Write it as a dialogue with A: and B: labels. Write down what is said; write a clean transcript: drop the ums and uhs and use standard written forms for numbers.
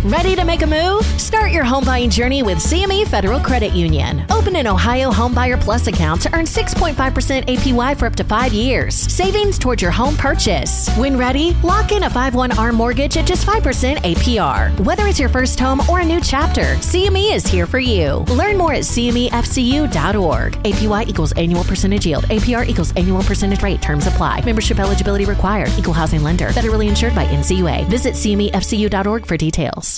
A: Ready to make a move? Start your home buying journey with CME Federal Credit Union. Open an Ohio Homebuyer Plus account to earn 6.5% APY for up to 5 years. Savings towards your home purchase. When ready, lock in a 5/1 mortgage at just 5% APR. Whether it's your first home or a new chapter, CME is here for you. Learn more at CMEFCU.org. APY equals annual percentage yield. APR equals annual percentage rate. Terms apply. Membership eligibility required. Equal housing lender. Federally insured by NCUA. Visit CMEFCU.org for details.